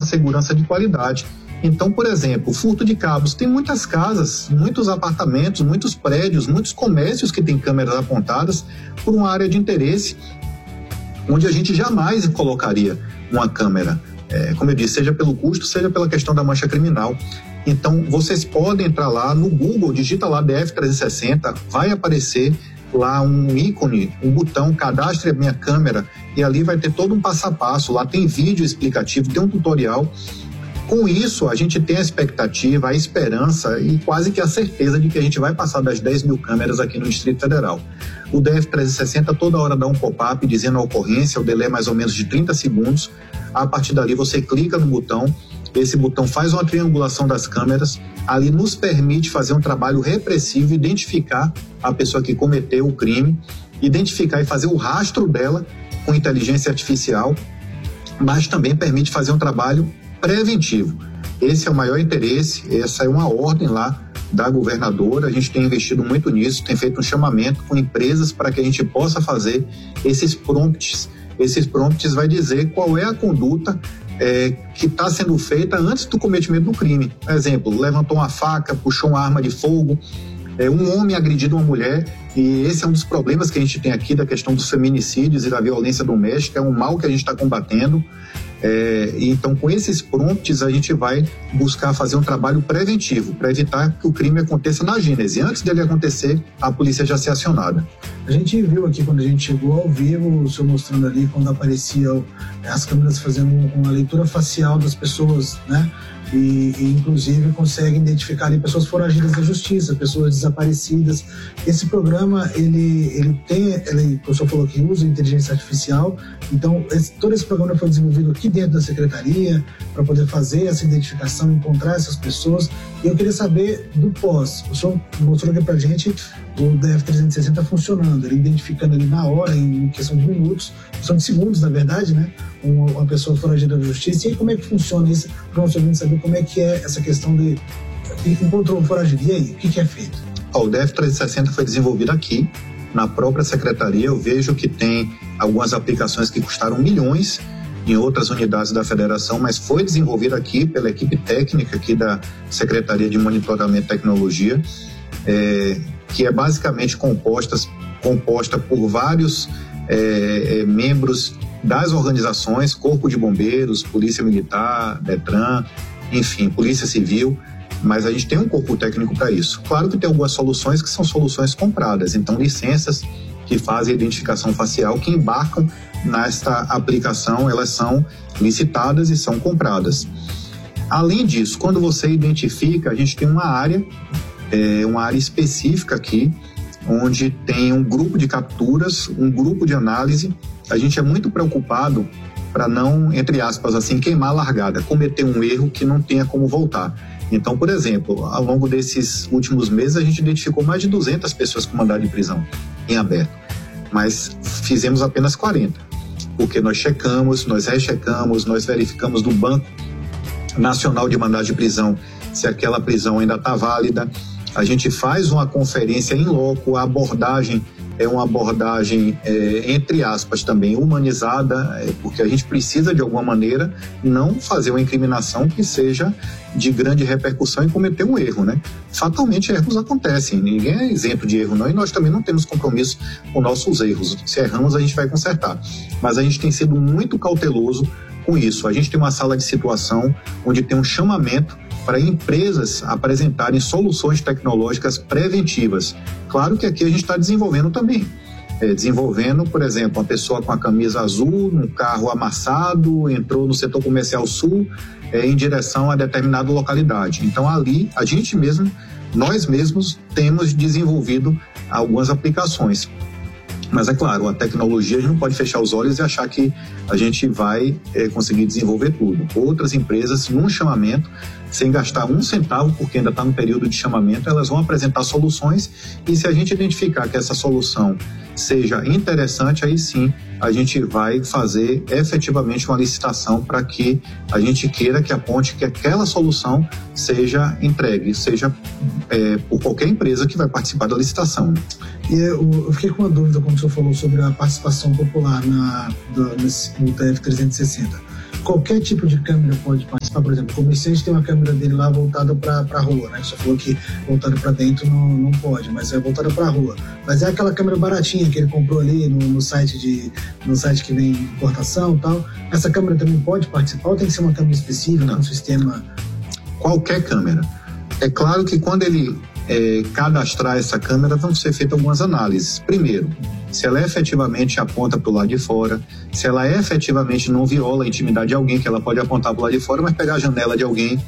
segurança de qualidade. Então, por exemplo, furto de cabos. Tem muitas casas, muitos apartamentos, muitos prédios, muitos comércios que têm câmeras apontadas por uma área de interesse onde a gente jamais colocaria uma câmera. Como eu disse, seja pelo custo, seja pela questão da mancha criminal. Então, vocês podem entrar lá no Google, digita lá DF360, vai aparecer lá um ícone, um botão, cadastre a minha câmera, e ali vai ter todo um passo a passo, lá tem vídeo explicativo, tem um tutorial. Com isso, a gente tem a expectativa, a esperança e quase que a certeza de que a gente vai passar das 10 mil câmeras aqui no Distrito Federal. O DF360 toda hora dá um pop-up dizendo a ocorrência, o delay é mais ou menos de 30 segundos. A partir dali você clica no botão, esse botão faz uma triangulação das câmeras, ali nos permite fazer um trabalho repressivo, identificar a pessoa que cometeu o crime, identificar e fazer o rastro dela com inteligência artificial, mas também permite fazer um trabalho preventivo. Esse é o maior interesse, essa é uma ordem lá da governadora, a gente tem investido muito nisso, tem feito um chamamento com empresas para que a gente possa fazer esses prompts. Esses prompts vai dizer qual é a conduta que está sendo feita antes do cometimento do crime. Por exemplo, levantou uma faca, puxou uma arma de fogo, um homem agredido uma mulher, e esse é um dos problemas que a gente tem aqui da questão dos feminicídios e da violência doméstica, é um mal que a gente está combatendo. Então, com esses prompts, a gente vai buscar fazer um trabalho preventivo para evitar que o crime aconteça na gênese. Antes dele acontecer, a polícia já ser acionada. A gente viu aqui, quando a gente chegou ao vivo, o senhor mostrando ali, quando apareciam as câmeras fazendo uma leitura facial das pessoas, né? E inclusive consegue identificar ali pessoas foragidas da justiça, pessoas desaparecidas. Esse programa, ele o senhor falou que usa inteligência artificial, então todo esse programa foi desenvolvido aqui dentro da secretaria para poder fazer essa identificação, encontrar essas pessoas. E eu queria saber do pós. O senhor mostrou aqui pra gente o DF360 funcionando, ele identificando ali na hora, em questão de minutos, questão de segundos, na verdade, né? Uma pessoa foragida da justiça. E aí, como é que funciona isso? Para nós saber como é que é essa questão de encontrou o foragido. E aí, o que é feito? O DF360 foi desenvolvido aqui, na própria secretaria. Eu vejo que tem algumas aplicações que custaram milhões em outras unidades da federação, mas foi desenvolvido aqui pela equipe técnica aqui da Secretaria de Monitoramento e Tecnologia, que é basicamente composta por vários membros das organizações, Corpo de Bombeiros, Polícia Militar, Detran, enfim, Polícia Civil, mas a gente tem um corpo técnico para isso. Claro que tem algumas soluções que são soluções compradas, então licenças que fazem identificação facial, que embarcam nesta aplicação, elas são licitadas e são compradas. Além disso, quando você identifica, a gente tem uma área específica aqui, onde tem um grupo de capturas, um grupo de análise. A gente é muito preocupado para não, entre aspas, assim, queimar a largada, cometer um erro que não tenha como voltar. Então, por exemplo, ao longo desses últimos meses, a gente identificou mais de 200 pessoas com mandado de prisão em aberto, mas fizemos apenas 40, porque nós checamos, nós rechecamos, nós verificamos do Banco Nacional de Mandado de Prisão se aquela prisão ainda está válida. A gente faz uma conferência em loco, a abordagem é uma abordagem, entre aspas, também humanizada, porque a gente precisa, de alguma maneira, não fazer uma incriminação que seja de grande repercussão e cometer um erro, né? Fatalmente, erros acontecem, ninguém é isento de erro, não, e nós também não temos compromisso com nossos erros. Se erramos, a gente vai consertar. Mas a gente tem sido muito cauteloso com isso. A gente tem uma sala de situação onde tem um chamamento para empresas apresentarem soluções tecnológicas preventivas. Claro que aqui a gente está desenvolvendo também. Desenvolvendo, por exemplo, uma pessoa com a camisa azul, num carro amassado, entrou no setor comercial sul em direção a determinada localidade. Então ali, nós mesmos temos desenvolvido algumas aplicações. Mas é claro, a tecnologia, a gente não pode fechar os olhos e achar que a gente vai conseguir desenvolver tudo. Outras empresas, num chamamento, sem gastar um centavo, porque ainda está no período de chamamento, elas vão apresentar soluções, e se a gente identificar que essa solução seja interessante, aí sim a gente vai fazer efetivamente uma licitação para que a gente queira que aponte que aquela solução seja entregue, seja por qualquer empresa que vai participar da licitação. E eu fiquei com uma dúvida, como o senhor falou, sobre a participação popular no TF360. Qualquer tipo de câmera pode participar? Por exemplo, o comerciante tem uma câmera dele lá voltada para a rua, né? Só falou que voltada para dentro não pode, mas é voltada para a rua. Mas é aquela câmera baratinha que ele comprou ali no site que vem importação e tal. Essa câmera também pode participar ou tem que ser uma câmera específica, um sistema? Qualquer câmera. É claro que quando ele cadastrar essa câmera, vão ser feitas algumas análises. Primeiro, se ela efetivamente aponta para o lado de fora, se ela efetivamente não viola a intimidade de alguém, que ela pode apontar para o lado de fora, mas pegar a janela de alguém.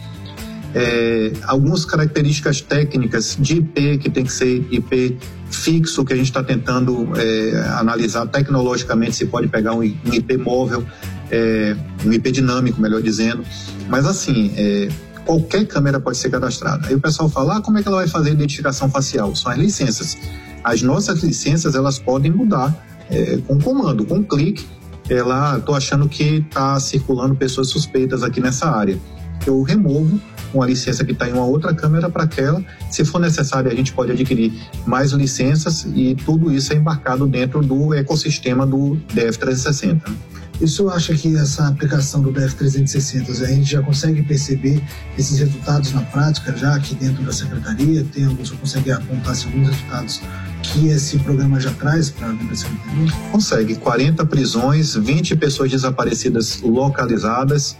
Algumas características técnicas de IP, que tem que ser IP fixo, que a gente está tentando analisar tecnologicamente se pode pegar um IP móvel, um IP dinâmico, melhor dizendo. Mas assim, qualquer câmera pode ser cadastrada. Aí o pessoal fala, como é que ela vai fazer a identificação facial? São as licenças. As nossas licenças, elas podem mudar com comando, com clique. Estou achando que está circulando pessoas suspeitas aqui nessa área. Eu removo uma licença que está em uma outra câmera para aquela. Se for necessário, a gente pode adquirir mais licenças e tudo isso é embarcado dentro do ecossistema do DF360. Isso acha que essa aplicação do DF360, a gente já consegue perceber esses resultados na prática já aqui dentro da Secretaria? Você consegue apontar alguns resultados que esse programa já traz para a Secretaria? Consegue. 40 prisões, 20 pessoas desaparecidas localizadas.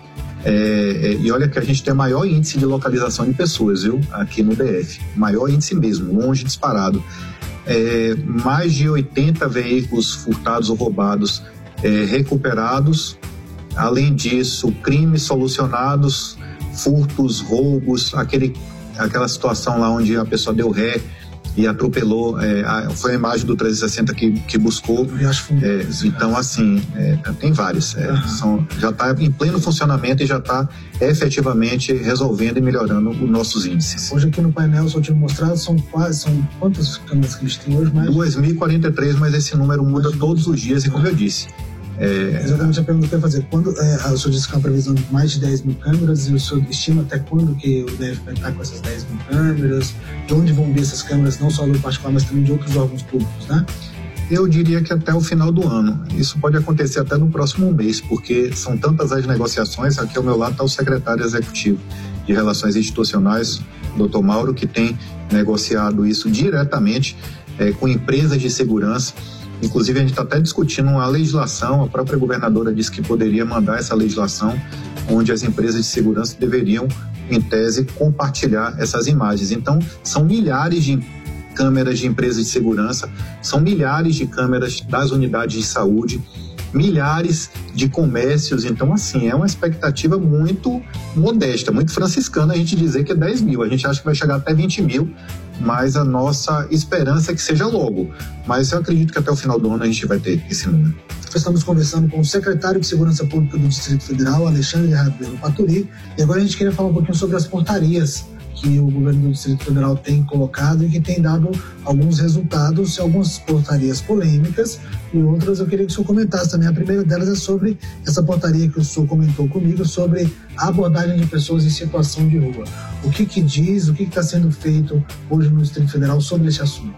E olha que a gente tem o maior índice de localização de pessoas, viu? Aqui no DF. Maior índice mesmo, longe disparado. Mais de 80 veículos furtados ou roubados recuperados. Além disso, crimes solucionados, furtos, roubos, aquela situação lá onde a pessoa deu ré e atropelou, foi a imagem do 360 que buscou. Então, assim, tem vários. Já está em pleno funcionamento e já está efetivamente resolvendo e melhorando os nossos índices. Hoje aqui no painel, só tinha mostrado, são quantas câmeras que eles têm hoje? 2.043, mas esse número muda todos os dias, e como eu disse, exatamente a pergunta que eu ia fazer. Quando o senhor disse que é uma previsão de mais de 10 mil câmeras, e o senhor estima até quando que o DF vai estar com essas 10 mil câmeras? De onde vão vir essas câmeras, não só do particular, mas também de outros órgãos públicos, né? Eu diria que até o final do ano. Isso pode acontecer até no próximo mês, porque são tantas as negociações. Aqui ao meu lado está o secretário executivo de Relações Institucionais, Dr. Mauro, que tem negociado isso diretamente com empresas de segurança. Inclusive, a gente está até discutindo uma legislação, a própria governadora disse que poderia mandar essa legislação, onde as empresas de segurança deveriam, em tese, compartilhar essas imagens. Então, são milhares de câmeras de empresas de segurança, são milhares de câmeras das unidades de saúde, milhares de comércios. Então, assim, é uma expectativa muito modesta, muito franciscana a gente dizer que é 10 mil. A gente acha que vai chegar até 20 mil, mas a nossa esperança é que seja logo. Mas eu acredito que até o final do ano a gente vai ter esse número. Estamos conversando com o secretário de Segurança Pública do Distrito Federal, Alexandre Rabelo Paturi, e agora a gente queria falar um pouquinho sobre as portarias que o governo do Distrito Federal tem colocado e que tem dado alguns resultados, algumas portarias polêmicas e outras eu queria que o senhor comentasse também. A primeira delas é sobre essa portaria que o senhor comentou comigo, sobre a abordagem de pessoas em situação de rua. O que diz, o que está sendo feito hoje no Distrito Federal sobre esse assunto?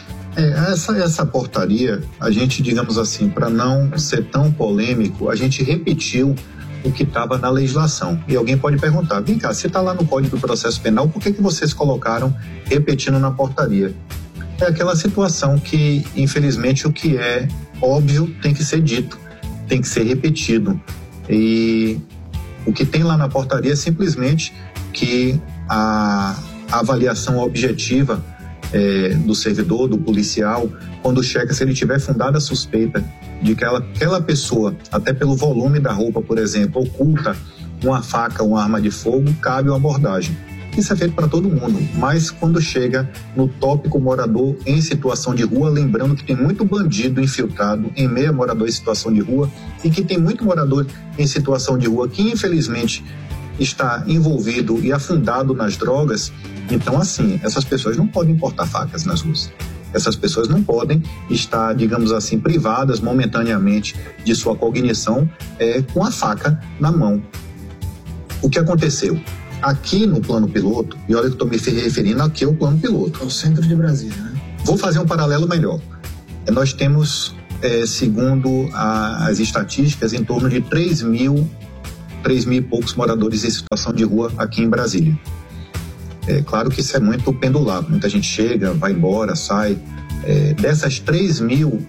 Essa portaria, a gente, digamos assim, para não ser tão polêmico, a gente repetiu o que estava na legislação. E alguém pode perguntar, vem cá, se está lá no Código do Processo Penal, por que vocês colocaram repetindo na portaria? É aquela situação que, infelizmente, o que é óbvio tem que ser dito, tem que ser repetido. E o que tem lá na portaria é simplesmente que a avaliação objetiva do servidor, do policial, quando checa, se ele tiver fundada suspeita de que aquela pessoa, até pelo volume da roupa, por exemplo, oculta uma faca, uma arma de fogo, cabe uma abordagem. Isso é feito para todo mundo, mas quando chega no tópico morador em situação de rua, lembrando que tem muito bandido infiltrado em meio a morador em situação de rua e que tem muito morador em situação de rua que infelizmente está envolvido e afundado nas drogas. Então, assim, essas pessoas não podem portar facas nas ruas. Essas pessoas não podem estar, digamos assim, privadas momentaneamente de sua cognição com a faca na mão. O que aconteceu? Aqui no plano piloto, e olha que eu estou me referindo aqui ao plano piloto. É o centro de Brasília, né? Vou fazer um paralelo melhor. Nós temos, segundo as estatísticas, em torno de 3 mil 3.000 e poucos moradores em situação de rua aqui em Brasília. É claro que isso é muito pendular, muita gente chega, vai embora, sai. Dessas 3.000,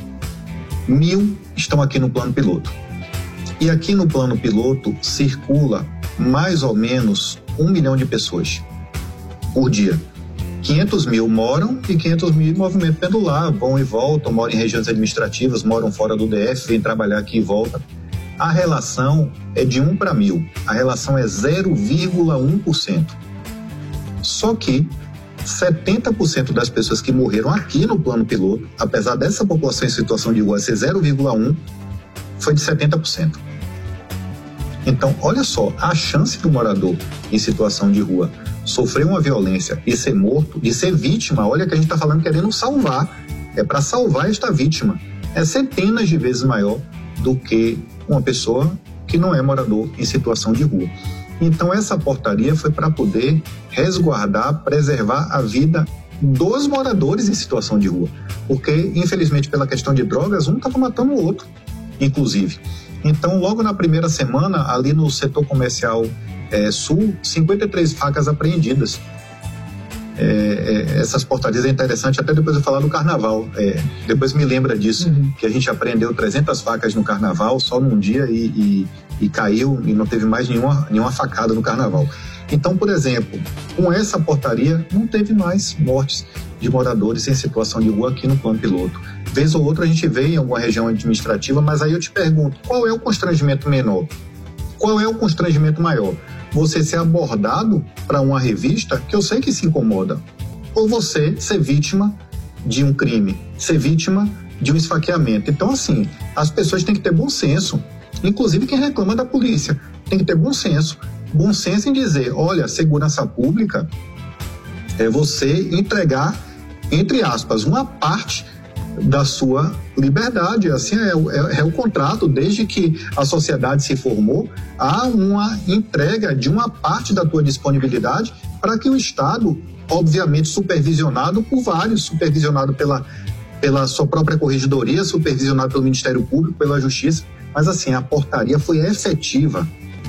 1.000 estão aqui no plano piloto. E aqui no plano piloto circula mais ou menos 1 milhão de pessoas por dia. 500 mil moram e 500 mil em movimento pendular, vão e voltam, moram em regiões administrativas, moram fora do DF, vêm trabalhar aqui e voltam. A relação é de 1 para 1.000, a relação é 0,1%. Só que 70% das pessoas que morreram aqui no plano piloto, apesar dessa população em situação de rua ser 0,1%, foi de 70%. Então, olha só, a chance do morador em situação de rua sofrer uma violência e ser morto, de ser vítima, olha que a gente está falando querendo salvar, é para salvar esta vítima, é centenas de vezes maior do que uma pessoa que não é morador em situação de rua. Então essa portaria foi para poder resguardar, preservar a vida dos moradores em situação de rua, porque infelizmente pela questão de drogas, um estava matando o outro, inclusive. Então logo na primeira semana, ali no setor comercial sul, 53 facas apreendidas. Essas portarias é interessante, até depois eu falar do carnaval, depois me lembra disso, que a gente apreendeu 300 facas no carnaval só num dia e caiu e não teve mais nenhuma facada no carnaval. Então, por exemplo, com essa portaria não teve mais mortes de moradores em situação de rua aqui no plano piloto. Vez ou outra a gente vê em alguma região administrativa, mas aí eu te pergunto, qual é o constrangimento menor? Qual é o constrangimento maior? Você ser abordado para uma revista, que eu sei que se incomoda, ou você ser vítima de um crime, ser vítima de um esfaqueamento. Então, assim, as pessoas têm que ter bom senso, inclusive quem reclama da polícia, tem que ter bom senso em dizer, olha, segurança pública é você entregar, entre aspas, uma parte da sua liberdade, assim é o contrato, desde que a sociedade se formou, há uma entrega de uma parte da tua disponibilidade para que o Estado, obviamente supervisionado por vários, supervisionado pela sua própria corregedoria, supervisionado pelo Ministério Público, pela Justiça, mas assim, a portaria foi efetiva.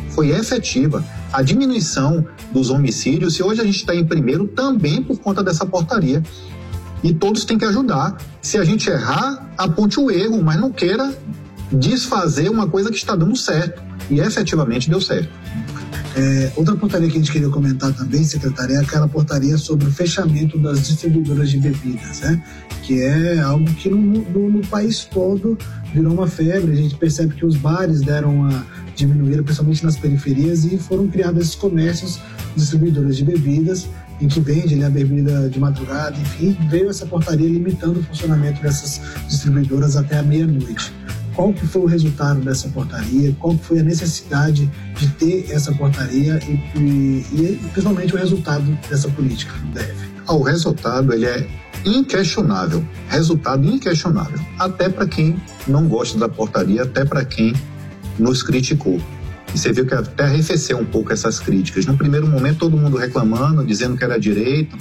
A diminuição dos homicídios, e hoje a gente está em primeiro também por conta dessa portaria. E todos têm que ajudar. Se a gente errar, aponte o erro, mas não queira desfazer uma coisa que está dando certo. E efetivamente deu certo. Outra portaria que a gente queria comentar também, secretária, é aquela portaria sobre o fechamento das distribuidoras de bebidas, né? Que é algo que no país todo virou uma febre. A gente percebe que os bares deram uma diminuída, principalmente nas periferias, e foram criados esses comércios, distribuidoras de bebidas, em que vende a bebida de madrugada, enfim, veio essa portaria limitando o funcionamento dessas distribuidoras até a meia-noite. Qual que foi o resultado dessa portaria? Qual que foi a necessidade de ter essa portaria e principalmente o resultado dessa política do DF? O resultado ele é inquestionável, até para quem não gosta da portaria, até para quem nos criticou. E você viu que até arrefeceu um pouco essas críticas. No primeiro momento, todo mundo reclamando, dizendo que era direito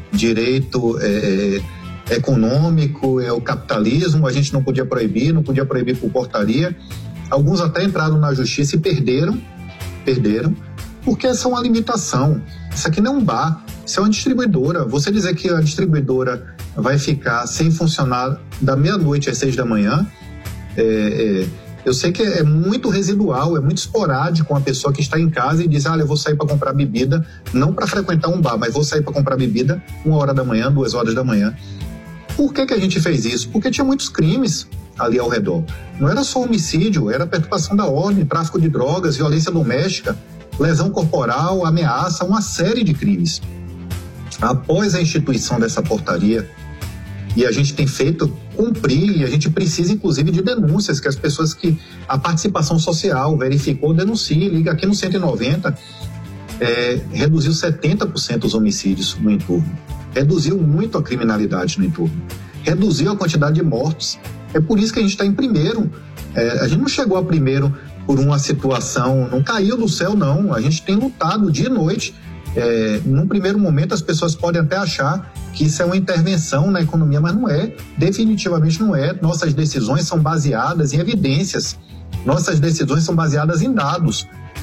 econômico, é o capitalismo, a gente não podia proibir por portaria. Alguns até entraram na justiça e perderam, porque essa é uma limitação. Isso aqui não é um bar, isso é uma distribuidora. Você dizer que a distribuidora vai ficar sem funcionar da meia-noite às 6 da manhã, eu sei que é muito residual, é muito esporádico uma pessoa que está em casa e diz, eu vou sair para comprar bebida, não para frequentar um bar, mas vou sair para comprar bebida 1h da manhã, 2h da manhã. Por que a gente fez isso? Porque tinha muitos crimes ali ao redor. Não era só homicídio, era perturbação da ordem, tráfico de drogas, violência doméstica, lesão corporal, ameaça, uma série de crimes. Após a instituição dessa portaria, e a gente tem feito cumprir, e a gente precisa inclusive de denúncias, que as pessoas que a participação social verificou, denuncie, liga aqui no 190, reduziu 70% os homicídios no entorno, reduziu muito a criminalidade no entorno, reduziu a quantidade de mortes. É por isso que a gente está em primeiro. A gente não chegou a primeiro por uma situação, não caiu do céu não, a gente tem lutado dia e noite. Num primeiro momento as pessoas podem até achar que isso é uma intervenção na economia, mas não é, definitivamente não é. Nossas decisões são baseadas em evidências, nossas decisões são baseadas em dados.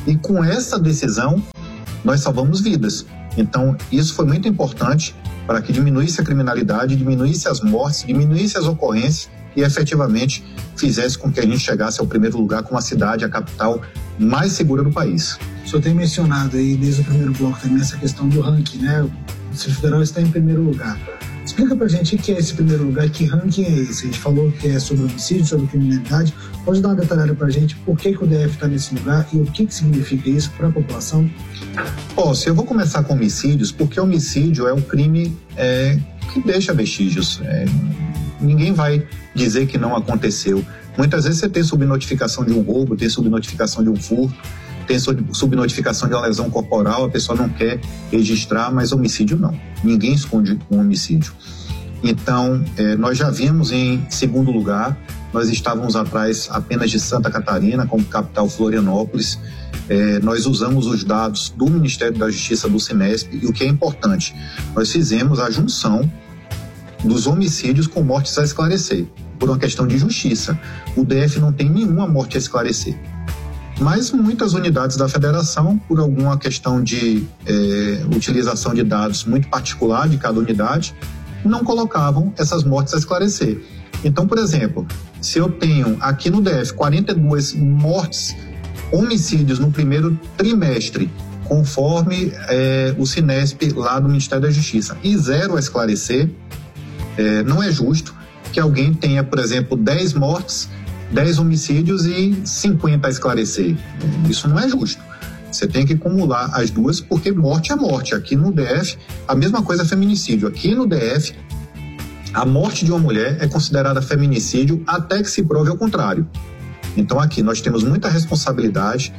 E com essa decisão, nós salvamos vidas. Então, isso foi muito importante para que diminuísse a criminalidade, diminuísse as mortes, diminuísse as ocorrências e efetivamente fizesse com que a gente chegasse ao primeiro lugar como a cidade, a capital mais segura do país. O senhor tem mencionado aí desde o primeiro bloco também essa questão do ranking, né? O Distrito Federal está em primeiro lugar. Explica pra gente o que é esse primeiro lugar, que ranking é esse? A gente falou que é sobre homicídio, sobre criminalidade. Pode dar uma detalhada pra gente por que o DF está nesse lugar e o que significa isso para a população? Posso, eu vou começar com homicídios, porque homicídio é um crime que deixa vestígios. Ninguém vai dizer que não aconteceu. Muitas vezes você tem subnotificação de um roubo, tem subnotificação de um furto, tem subnotificação de uma lesão corporal, a pessoa não quer registrar, mas homicídio não. Ninguém esconde um homicídio. Então, nós já vimos em segundo lugar, nós estávamos atrás apenas de Santa Catarina, como capital Florianópolis. Nós usamos os dados do Ministério da Justiça, do Cinesp, e o que é importante, nós fizemos a junção dos homicídios com mortes a esclarecer, por uma questão de justiça. O DF não tem nenhuma morte a esclarecer. Mas muitas unidades da federação, por alguma questão de utilização de dados muito particular de cada unidade, não colocavam essas mortes a esclarecer. Então, por exemplo, se eu tenho aqui no DF 42 mortes, homicídios no primeiro trimestre, conforme o Cinesp lá do Ministério da Justiça, e 0 a esclarecer, não é justo que alguém tenha, por exemplo, 10 mortes, 10 homicídios e 50 a esclarecer. Isso não é justo. Você tem que acumular as duas, porque morte é morte. Aqui no DF, a mesma coisa é feminicídio. Aqui no DF, a morte de uma mulher é considerada feminicídio até que se prove ao contrário. Então aqui nós temos muita responsabilidade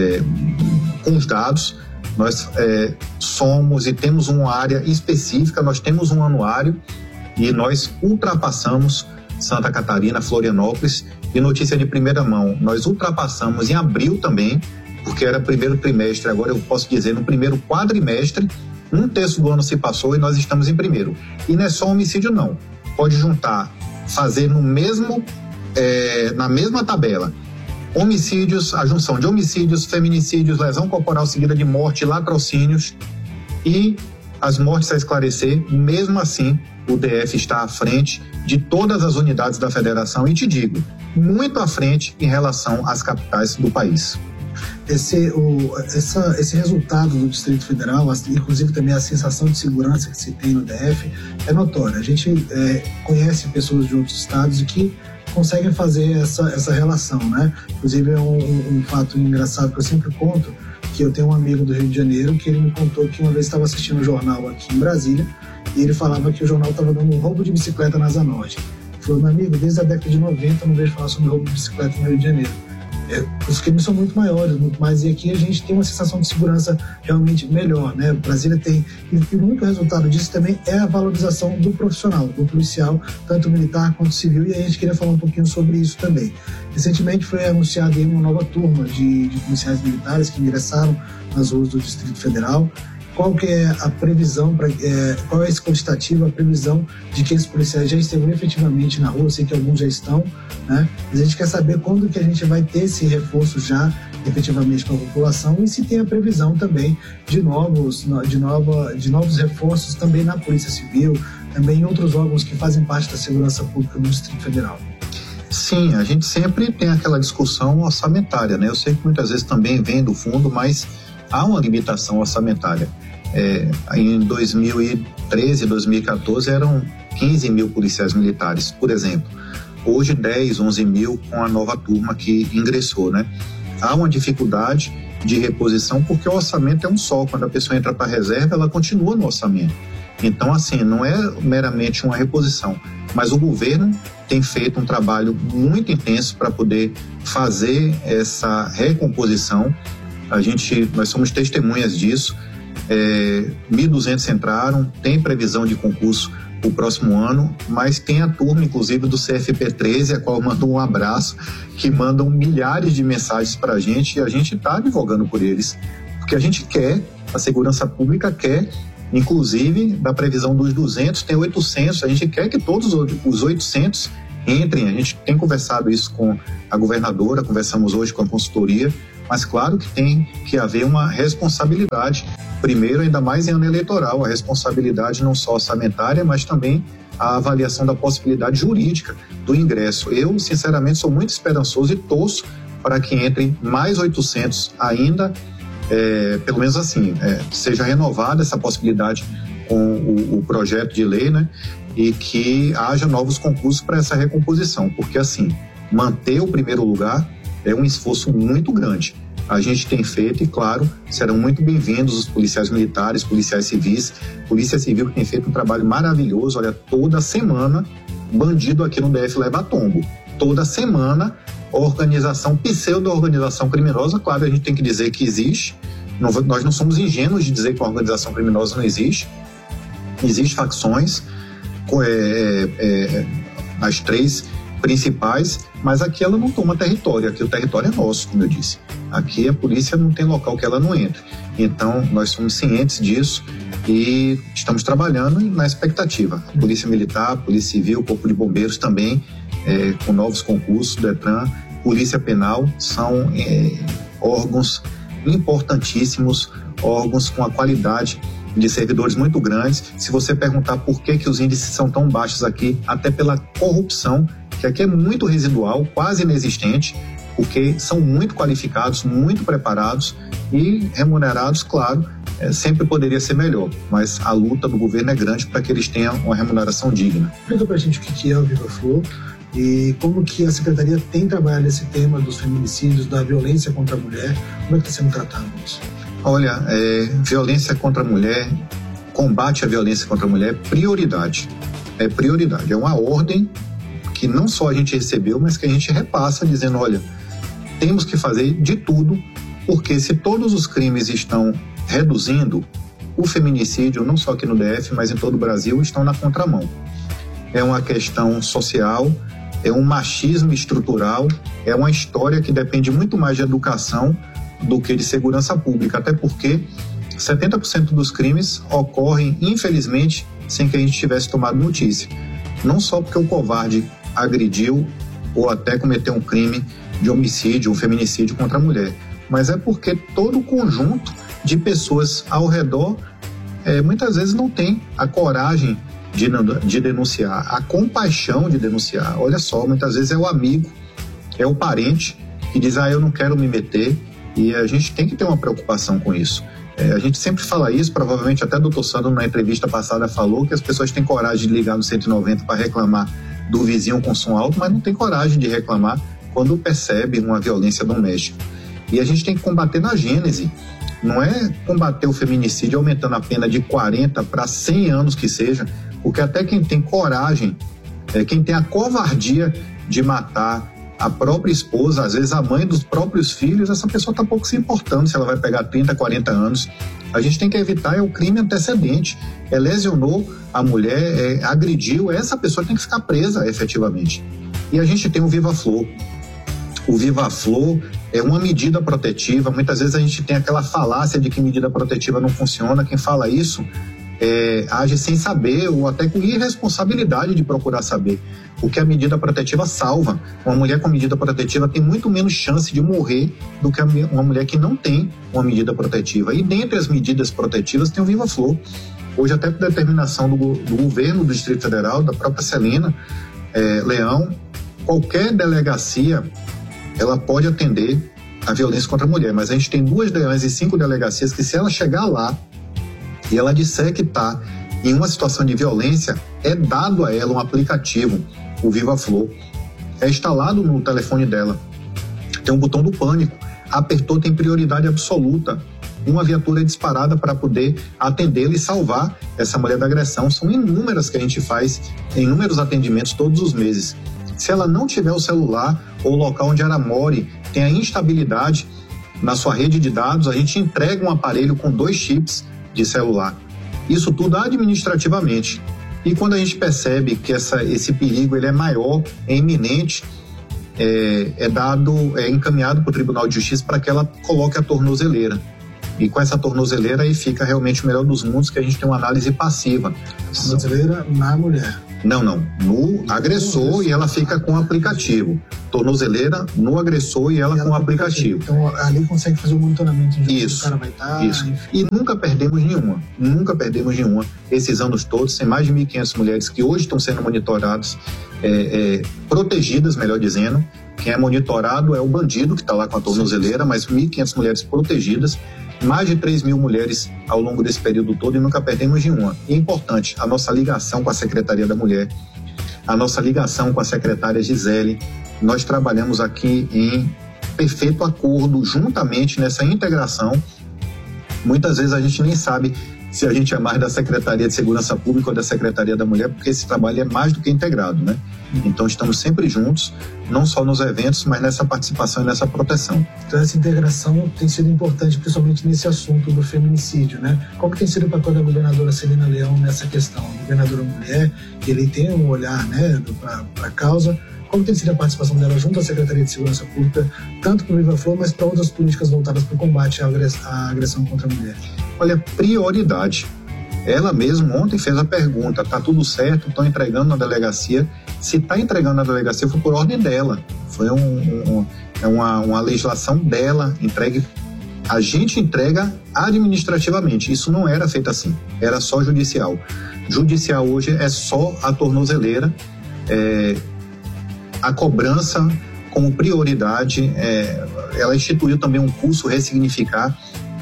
com os dados. Nós somos e temos uma área específica, nós temos um anuário e nós ultrapassamos Santa Catarina, Florianópolis, e notícia de primeira mão, nós ultrapassamos em abril também, porque era primeiro trimestre, agora eu posso dizer no primeiro quadrimestre, 1/3 do ano se passou e nós estamos em primeiro. E não é só homicídio não, pode juntar, fazer no mesmo, na mesma tabela, homicídios, a junção de homicídios, feminicídios, lesão corporal seguida de morte, latrocínios e as mortes a esclarecer. Mesmo assim, o DF está à frente de todas as unidades da federação e te digo, muito à frente em relação às capitais do país. Esse resultado do Distrito Federal, inclusive também a sensação de segurança que se tem no DF, é notória. A gente conhece pessoas de outros estados e que conseguem fazer essa relação, né? Inclusive é um fato engraçado que eu sempre conto, que eu tenho um amigo do Rio de Janeiro que ele me contou que uma vez estava assistindo um jornal aqui em Brasília e ele falava que o jornal estava dando um roubo de bicicleta na Asa Norte. Ele falou, meu amigo, desde a década de 90 eu não vejo falar sobre roubo de bicicleta no Rio de Janeiro. Os crimes são muito maiores, muito mais, e aqui a gente tem uma sensação de segurança realmente melhor, né? Brasília tem, e muito resultado disso também é a valorização do profissional, do policial, tanto militar quanto civil, e a gente queria falar um pouquinho sobre isso também. Recentemente foi anunciada aí uma nova turma de policiais militares que ingressaram nas ruas do Distrito Federal. Qual que é a previsão, qual é esse quantitativo, a previsão de que esses policiais já estejam efetivamente na rua? Eu sei que alguns já estão, né? Mas a gente quer saber quando que a gente vai ter esse reforço já efetivamente para a população e se tem a previsão também de novos reforços também na Polícia Civil, também em outros órgãos que fazem parte da segurança pública do Distrito Federal. Sim, a gente sempre tem aquela discussão orçamentária, né? Eu sei que muitas vezes também vem do fundo, mas há uma limitação orçamentária. Em 2013, 2014 eram 15 mil policiais militares, por exemplo. Hoje 10, 11 mil com a nova turma que ingressou, né? Há uma dificuldade de reposição porque o orçamento é um só. Quando a pessoa entra para a reserva, ela continua no orçamento. Então, assim, não é meramente uma reposição, mas o governo tem feito um trabalho muito intenso para poder fazer essa recomposição. Nós somos testemunhas disso. 1.200 entraram, tem previsão de concurso o próximo ano, mas tem a turma, inclusive, do CFP-13, a qual mandou um abraço, que mandam milhares de mensagens para a gente e a gente está advogando por eles, porque a gente quer, a segurança pública quer, inclusive, da previsão dos 200, tem 800, a gente quer que todos os 800 entrem. A gente tem conversado isso com a governadora, conversamos hoje com a consultoria, mas claro que tem que haver uma responsabilidade, primeiro, ainda mais em ano eleitoral, a responsabilidade não só orçamentária, mas também a avaliação da possibilidade jurídica do ingresso. Eu, sinceramente, sou muito esperançoso e torço para que entrem mais 800 ainda, pelo menos assim, seja renovada essa possibilidade com o projeto de lei, né? E que haja novos concursos para essa recomposição, porque assim, manter o primeiro lugar é um esforço muito grande. A gente tem feito e, claro, serão muito bem-vindos os policiais militares, policiais civis, Polícia Civil que tem feito um trabalho maravilhoso. Olha, toda semana, bandido aqui no DF leva tombo. Toda semana, organização, pseudo-organização criminosa, claro, a gente tem que dizer que existe. Nós não somos ingênuos de dizer que uma organização criminosa não existe. Existem facções, as 3 principais, mas aqui ela não toma território, aqui o território é nosso, como eu disse. Aqui a polícia não tem local que ela não entre. Então, nós somos cientes disso e estamos trabalhando na expectativa. A Polícia Militar, Polícia Civil, Corpo de Bombeiros também, com novos concursos, DETRAN, Polícia Penal, são órgãos importantíssimos, órgãos com a qualidade de servidores muito grandes. Se você perguntar por que os índices são tão baixos aqui, até pela corrupção, que aqui é muito residual, quase inexistente, porque são muito qualificados, muito preparados e remunerados, claro, sempre poderia ser melhor, mas a luta do governo é grande para que eles tenham uma remuneração digna. Explica para a gente o que é o Viva Flor e como que a Secretaria tem trabalhado esse tema dos feminicídios, da violência contra a mulher, como é que está sendo tratado isso? Olha, violência contra a mulher, combate à violência contra a mulher é prioridade. É prioridade, é uma ordem que não só a gente recebeu, mas que a gente repassa dizendo, olha, temos que fazer de tudo, porque se todos os crimes estão reduzindo, o feminicídio, não só aqui no DF, mas em todo o Brasil, estão na contramão. É uma questão social, é um machismo estrutural, é uma história que depende muito mais de educação do que de segurança pública, até porque 70% dos crimes ocorrem, infelizmente, sem que a gente tivesse tomado notícia. Não só porque o covarde agrediu ou até cometeu um crime de homicídio, um feminicídio contra a mulher, mas é porque todo o conjunto de pessoas ao redor muitas vezes não tem a coragem de denunciar, a compaixão de denunciar. Olha só, muitas vezes é o amigo, é o parente que diz, eu não quero me meter, e a gente tem que ter uma preocupação com isso. A gente sempre fala isso, provavelmente até o Dr. Sandro na entrevista passada falou que as pessoas têm coragem de ligar no 190 para reclamar do vizinho com som alto, mas não tem coragem de reclamar quando percebe uma violência doméstica. E a gente tem que combater na gênese, não é combater o feminicídio aumentando a pena de 40 para 100 anos que seja, porque até quem tem coragem, quem tem a covardia de matar a própria esposa, às vezes a mãe dos próprios filhos, essa pessoa está pouco se importando se ela vai pegar 30, 40 anos. A gente tem que evitar o crime antecedente. Lesionou a mulher, agrediu, essa pessoa tem que ficar presa efetivamente. E a gente tem o Viva Flor. O Viva Flor é uma medida protetiva. Muitas vezes a gente tem aquela falácia de que medida protetiva não funciona. Quem fala isso age sem saber ou até com irresponsabilidade de procurar saber. O que a medida protetiva salva. Uma mulher com medida protetiva tem muito menos chance de morrer do que uma mulher que não tem uma medida protetiva. E dentre as medidas protetivas tem o Viva Flor. Hoje, até por determinação do governo do Distrito Federal, da própria Celina Leão, qualquer delegacia ela pode atender a violência contra a mulher. Mas a gente tem 2 Leões e 5 delegacias que, se ela chegar lá e ela disser que está em uma situação de violência, é dado a ela um aplicativo, o Viva Flor. É instalado no telefone dela. Tem um botão do pânico. Apertou, tem prioridade absoluta. Uma viatura é disparada para poder atendê-la e salvar essa mulher da agressão. São inúmeras que a gente faz, inúmeros atendimentos todos os meses. Se ela não tiver o celular ou o local onde ela more tem a instabilidade na sua rede de dados, a gente entrega um aparelho com 2 chips de celular. Isso tudo administrativamente. E quando a gente percebe que esse perigo ele é maior, é iminente, é encaminhado para o Tribunal de Justiça para que ela coloque a tornozeleira. E com essa tornozeleira aí fica realmente o melhor dos mundos, que a gente tem uma análise passiva. Tornozeleira na mulher. Não, no agressor e ela fica com o aplicativo. Tornozeleira no agressor e ela com o aplicativo. Então ali consegue fazer o monitoramento de onde o cara vai estar. Isso. E nunca perdemos nenhuma. Esses anos todos, tem mais de 1.500 mulheres que hoje estão sendo monitoradas, protegidas, melhor dizendo. Quem é monitorado é o bandido que está lá com a tornozeleira, mas 1.500 mulheres protegidas, mais de 3.000 mulheres ao longo desse período todo e nunca perdemos nenhuma. E é importante, a nossa ligação com a Secretaria da Mulher, a nossa ligação com a secretária Gisele, nós trabalhamos aqui em perfeito acordo, juntamente nessa integração. Muitas vezes a gente nem sabe se a gente é mais da Secretaria de Segurança Pública ou da Secretaria da Mulher, porque esse trabalho é mais do que integrado, né? Então estamos sempre juntos, não só nos eventos, mas nessa participação e nessa proteção. Então essa integração tem sido importante, principalmente nesse assunto do feminicídio, né? Qual que tem sido o papel da governadora Celina Leão nessa questão? A governadora mulher, que ele tem um olhar, né, para a causa. Como tem sido a participação dela junto à Secretaria de Segurança Pública, tanto para o Viva Flor, mas para outras políticas voltadas para o combate à agressão contra a mulher? Olha, prioridade. Ela mesma ontem fez a pergunta, tá tudo certo, estão entregando na delegacia. Se está entregando na delegacia, foi por ordem dela. Foi uma legislação dela, entregue. A gente entrega administrativamente. Isso não era feito assim, era só judicial. Judicial hoje é só a tornozeleira, a cobrança como prioridade. Ela instituiu também um curso Ressignificar,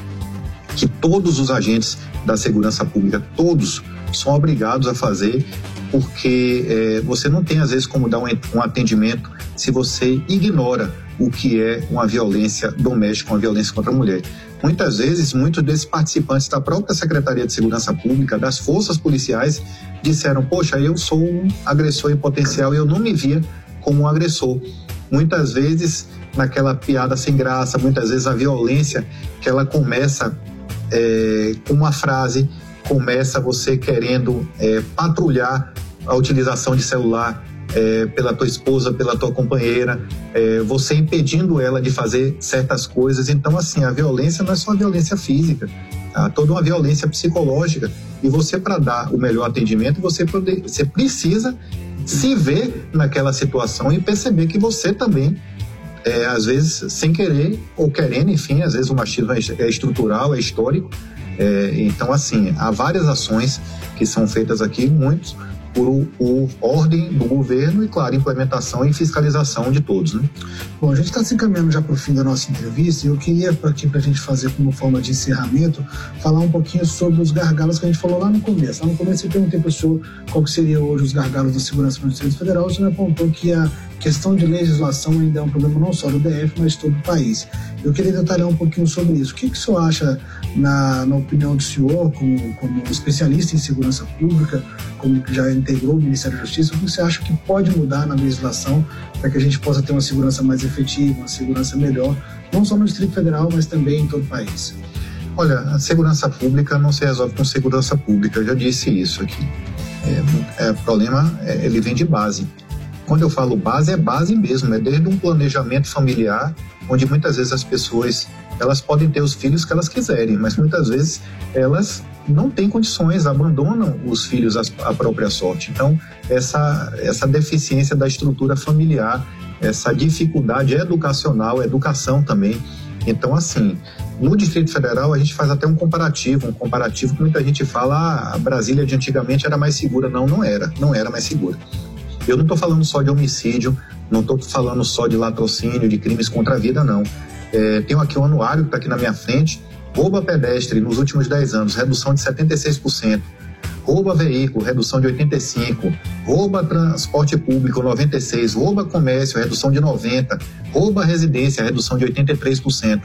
que todos os agentes da segurança pública, todos, são obrigados a fazer, porque você não tem, às vezes, como dar um atendimento se você ignora o que é uma violência doméstica, uma violência contra a mulher. Muitas vezes, muitos desses participantes da própria Secretaria de Segurança Pública, das forças policiais, disseram: poxa, eu sou um agressor em potencial e eu não me via como um agressor. Muitas vezes, naquela piada sem graça, muitas vezes a violência que ela começa com uma frase, começa você querendo patrulhar a utilização de celular pela tua esposa, pela tua companheira, você impedindo ela de fazer certas coisas. Então, assim, a violência não é só a violência física, tá? Toda uma violência psicológica. E você, para dar o melhor atendimento, você precisa se ver naquela situação e perceber que você também, às vezes sem querer ou querendo, enfim, às vezes o machismo é estrutural, é histórico. Então, assim, há várias ações que são feitas aqui, muitos por ordem do governo e, claro, implementação e fiscalização de todos, né? Bom, a gente está se encaminhando já para o fim da nossa entrevista e eu queria aqui, para a gente fazer como forma de encerramento, falar um pouquinho sobre os gargalos que a gente falou lá no começo. Lá no começo eu perguntei para o senhor qual que seria hoje os gargalos da segurança no Distrito Federal. O senhor apontou que a questão de legislação ainda é um problema não só do DF, mas de todo o país. Eu queria detalhar um pouquinho sobre isso. O que o senhor acha, na opinião do senhor, como especialista em segurança pública, como que já integrou o Ministério da Justiça, o que você acha que pode mudar na legislação para que a gente possa ter uma segurança mais efetiva, uma segurança melhor, não só no Distrito Federal, mas também em todo o país? Olha, a segurança pública não se resolve com segurança pública, eu já disse isso aqui. O problema, ele vem de base. Quando eu falo base, é base mesmo, é desde um planejamento familiar, onde muitas vezes as pessoas, elas podem ter os filhos que elas quiserem, mas muitas vezes elas não têm condições, abandonam os filhos à própria sorte. Então, essa deficiência da estrutura familiar, essa dificuldade educacional, educação também. Então, assim, no Distrito Federal a gente faz até um comparativo que muita gente fala, a Brasília de antigamente era mais segura. Não era mais segura. Eu não estou falando só de homicídio, não estou falando só de latrocínio, de crimes contra a vida, não. Tenho aqui um anuário que está aqui na minha frente. Roubo a pedestre nos últimos 10 anos, redução de 76%. Roubo a veículo, redução de 85%. Roubo a transporte público, 96%. Roubo a comércio, redução de 90%. Roubo a residência, redução de 83%.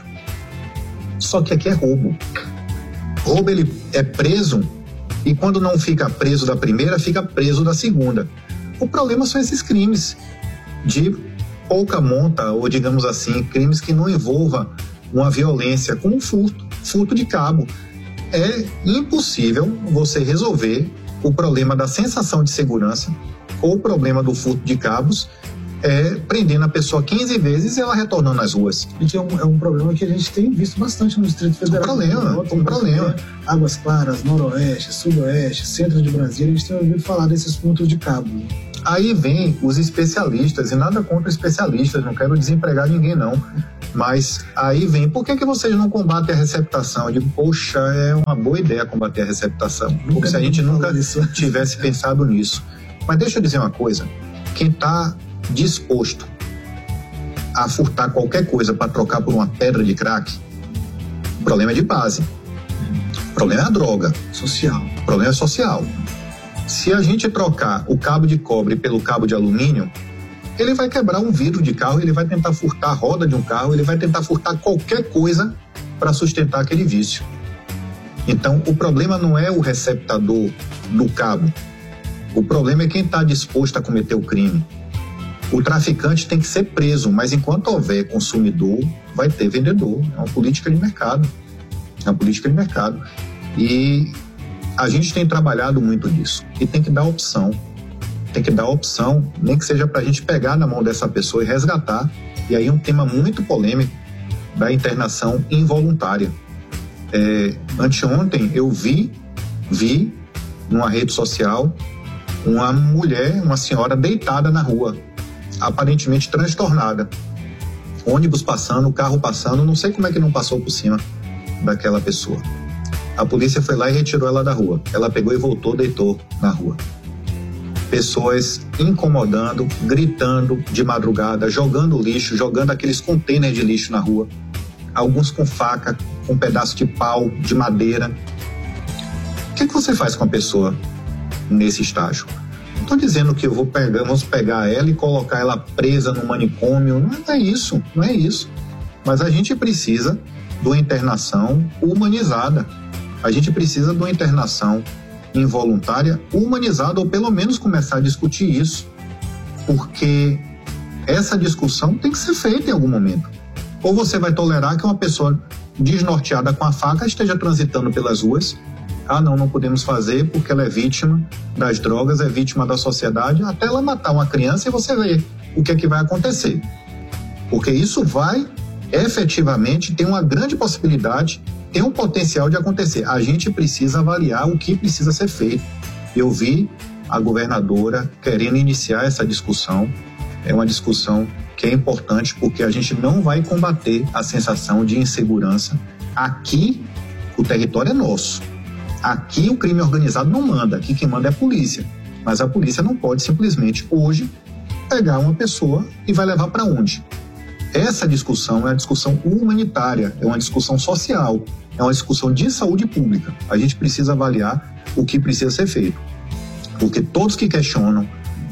Só que aqui é roubo. Roubo, ele é preso e quando não fica preso da primeira, fica preso da segunda. O problema são esses crimes de pouca monta, ou digamos assim, crimes que não envolvam uma violência, como furto de cabo. É impossível você resolver o problema da sensação de segurança ou o problema do furto de cabos prendendo a pessoa 15 vezes e ela retornando às ruas. É um problema que a gente tem visto bastante no Distrito Federal. Um problema. Águas Claras, Noroeste, Sudoeste, Centro de Brasília, a gente tem ouvido falar desses pontos de cabo. Aí vem os especialistas, e nada contra especialistas, não quero desempregar ninguém não, mas aí vem, por que vocês não combatem a receptação? Eu digo, poxa, é uma boa ideia combater a receptação, como se a gente nunca tivesse pensado nisso. Mas deixa eu dizer uma coisa, quem está disposto a furtar qualquer coisa para trocar por uma pedra de crack, o problema é de base, o problema é a droga. O problema é social. Se a gente trocar o cabo de cobre pelo cabo de alumínio, ele vai quebrar um vidro de carro, ele vai tentar furtar a roda de um carro, ele vai tentar furtar qualquer coisa para sustentar aquele vício. Então, o problema não é o receptador do cabo, o problema é quem está disposto a cometer o crime. O traficante tem que ser preso, mas enquanto houver consumidor, vai ter vendedor. É uma política de mercado. E a gente tem trabalhado muito nisso. E tem que dar opção. Nem que seja para a gente pegar na mão dessa pessoa e resgatar. E aí um tema muito polêmico da internação involuntária. Anteontem eu vi numa rede social uma mulher, uma senhora deitada na rua, aparentemente transtornada. Ônibus passando, carro passando, não sei como é que não passou por cima daquela pessoa. A polícia foi lá e retirou ela da rua. Ela pegou e voltou, deitou na rua. Pessoas incomodando, gritando de madrugada, jogando lixo, jogando aqueles contêineres de lixo na rua. Alguns com faca, com um pedaço de pau, de madeira. O que você faz com a pessoa nesse estágio? Não estou dizendo que vamos pegar ela e colocar ela presa no manicômio. Não é isso. Mas a gente precisa de uma internação humanizada. A gente precisa de uma internação involuntária humanizada, ou pelo menos começar a discutir isso, porque essa discussão tem que ser feita em algum momento. Ou você vai tolerar que uma pessoa desnorteada com a faca esteja transitando pelas ruas. Não podemos fazer porque ela é vítima das drogas, é vítima da sociedade, até ela matar uma criança e você vê o que é que vai acontecer. Porque isso vai efetivamente ter uma grande possibilidade, tem um potencial de acontecer. A gente precisa avaliar o que precisa ser feito. Eu vi a governadora querendo iniciar essa discussão. É uma discussão que é importante porque a gente não vai combater a sensação de insegurança. Aqui, o território é nosso. Aqui o crime organizado não manda, aqui quem manda é a polícia. Mas a polícia não pode simplesmente, hoje, pegar uma pessoa e vai levar para onde? Essa discussão é uma discussão humanitária, é uma discussão social, é uma discussão de saúde pública. A gente precisa avaliar o que precisa ser feito. Porque todos que questionam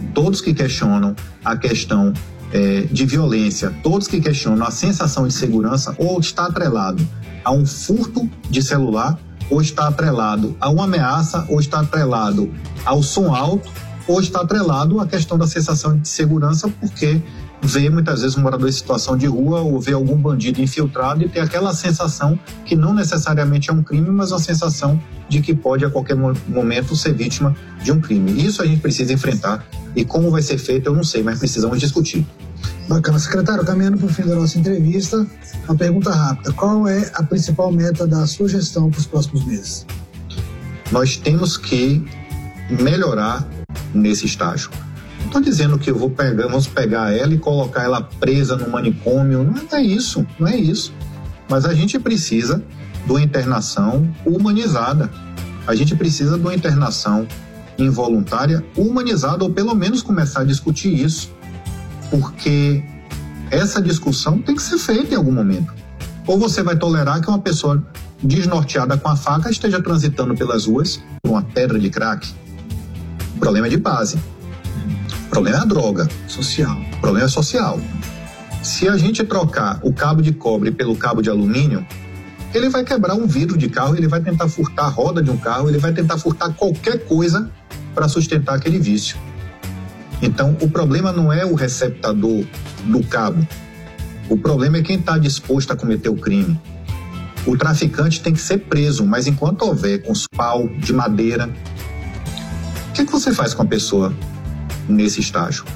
a questão de violência, todos que questionam a sensação de segurança, ou está atrelado a um furto de celular, ou está atrelado a uma ameaça, ou está atrelado ao som alto, ou está atrelado à questão da sensação de segurança, porque vê muitas vezes um morador em situação de rua ou vê algum bandido infiltrado e tem aquela sensação que não necessariamente é um crime, mas uma sensação de que pode a qualquer momento ser vítima de um crime. Isso a gente precisa enfrentar e como vai ser feito eu não sei, mas precisamos discutir. Bacana. Secretário, caminhando para o fim da nossa entrevista, uma pergunta rápida. Qual é a principal meta da sua gestão para os próximos meses? Nós temos que melhorar nesse estágio. Não estou dizendo que vamos pegar ela e colocar ela presa no manicômio. Não é isso. Mas a gente precisa de uma internação humanizada. A gente precisa de uma internação involuntária humanizada, ou pelo menos começar a discutir isso. Porque essa discussão tem que ser feita em algum momento. Ou você vai tolerar que uma pessoa desnorteada com a faca esteja transitando pelas ruas com uma pedra de crack. O problema é de base. O problema é a droga. O problema é social. Se a gente trocar o cabo de cobre pelo cabo de alumínio, ele vai quebrar um vidro de carro, ele vai tentar furtar a roda de um carro, ele vai tentar furtar qualquer coisa para sustentar aquele vício. Então, o problema não é o receptador do cabo. O problema é quem está disposto a cometer o crime. O traficante tem que ser preso, mas enquanto houver com pau de madeira, o que você faz com a pessoa nesse estágio?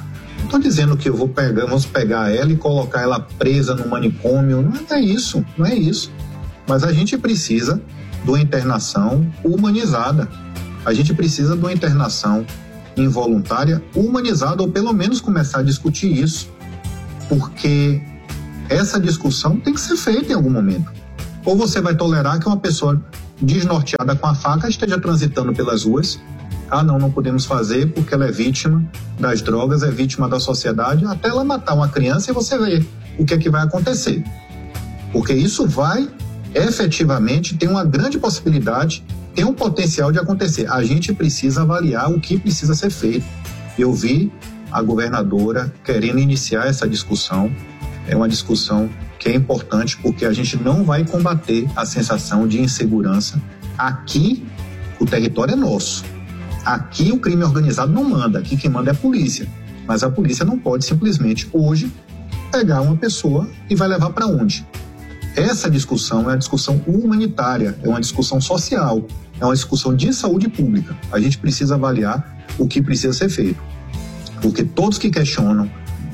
estou dizendo que vamos pegar ela e colocar ela presa no manicômio, não é isso. Mas a gente precisa de uma internação humanizada. A gente precisa de uma internação involuntária humanizada, ou pelo menos começar a discutir isso, porque essa discussão tem que ser feita em algum momento. Ou você vai tolerar que uma pessoa desnorteada com a faca esteja transitando pelas ruas. Não podemos fazer porque ela é vítima das drogas, é vítima da sociedade, até ela matar uma criança e você vê o que é que vai acontecer. Porque isso vai efetivamente ter uma grande possibilidade, tem um potencial de acontecer. A gente precisa avaliar o que precisa ser feito. Eu vi a governadora querendo iniciar essa discussão. É uma discussão que é importante porque a gente não vai combater a sensação de insegurança. Aqui, o território é nosso. Aqui o crime organizado não manda, aqui quem manda é a polícia. Mas a polícia não pode simplesmente, hoje, pegar uma pessoa e vai levar para onde? Essa discussão é uma discussão humanitária, é uma discussão social, é uma discussão de saúde pública. A gente precisa avaliar o que precisa ser feito. Porque todos que questionam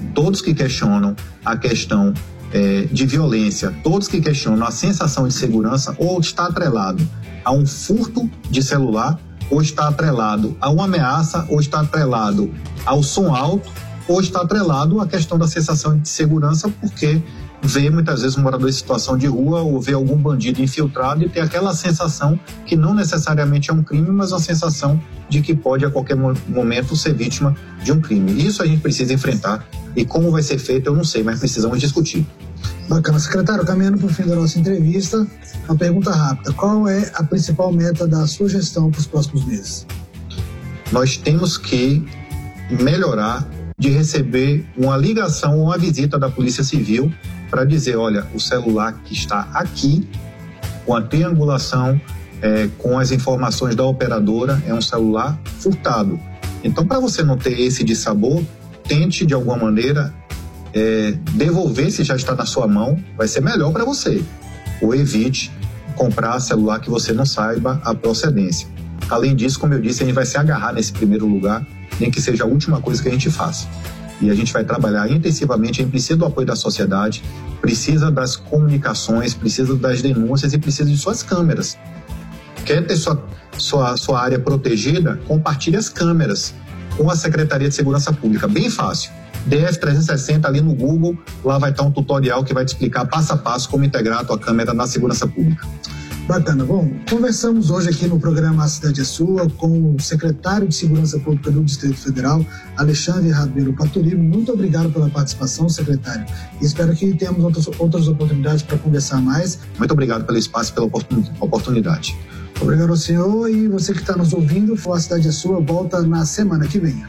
a questão de violência, todos que questionam a sensação de segurança, ou está atrelado a um furto de celular, ou está atrelado a uma ameaça, ou está atrelado ao som alto, ou está atrelado à questão da sensação de segurança, porque vê muitas vezes um morador em situação de rua ou vê algum bandido infiltrado e tem aquela sensação que não necessariamente é um crime, mas uma sensação de que pode a qualquer momento ser vítima de um crime. Isso a gente precisa enfrentar e como vai ser feito eu não sei, mas precisamos discutir. Bacana. Secretário, caminhando para o fim da nossa entrevista, uma pergunta rápida. Qual é a principal meta da sua gestão para os próximos meses? Nós temos que melhorar de receber uma ligação ou uma visita da Polícia Civil para dizer, olha, o celular que está aqui, com a triangulação, com as informações da operadora, é um celular furtado. Então, para você não ter esse dissabor, tente de alguma maneira devolver se já está na sua mão, vai ser melhor para você. Ou evite comprar celular que você não saiba a procedência. Além disso, como eu disse, a gente vai se agarrar nesse primeiro lugar, nem que seja a última coisa que a gente faça. E a gente vai trabalhar intensivamente, a gente precisa do apoio da sociedade, precisa das comunicações, precisa das denúncias e precisa de suas câmeras. Quer ter sua área protegida? Compartilhe as câmeras com a Secretaria de Segurança Pública, bem fácil. DF360 ali no Google, lá vai estar um tutorial que vai te explicar passo a passo como integrar a tua câmera na segurança pública. Bacana. Bom, conversamos hoje aqui no programa A Cidade é Sua com o secretário de Segurança Pública do Distrito Federal, Alexandre Rabelo Paturibo. Muito obrigado pela participação, secretário. E espero que tenhamos outras oportunidades para conversar mais. Muito obrigado pelo espaço e pela oportunidade. Obrigado ao senhor e você que está nos ouvindo. A Cidade é Sua volta na semana que vem.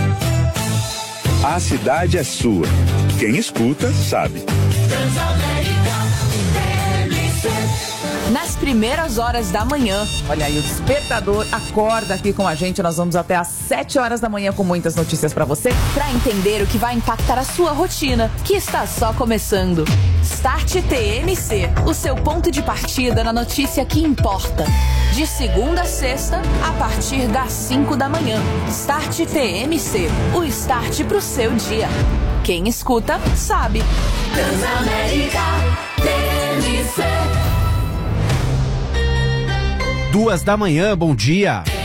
A Cidade é Sua. Quem escuta, sabe. Nas primeiras horas da manhã. Olha aí, o despertador acorda aqui com a gente. Nós vamos até às 7 horas da manhã com muitas notícias pra você, pra entender o que vai impactar a sua rotina, que está só começando. Start TMC, o seu ponto de partida na notícia que importa. De segunda a sexta, a partir das 5 da manhã. Start TMC, o start pro seu dia. Quem escuta, sabe. Transamérica TMC. 2 da manhã, bom dia.